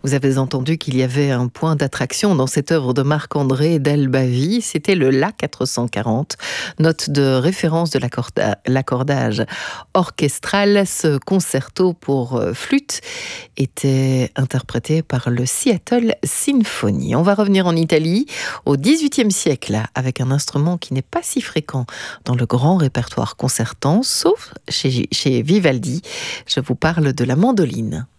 Vous avez entendu qu'il y avait un point d'attraction dans cette œuvre de Marc-André Delbavie, c'était le La 440, note de référence de l'accordage orchestral. Ce concerto pour flûte était interprété par le Seattle Symphony. On va revenir en Italie au XVIIIe siècle avec un instrument qui n'est pas si fréquent dans le grand répertoire concertant, sauf chez Vivaldi. Je vous parle de la mandoline.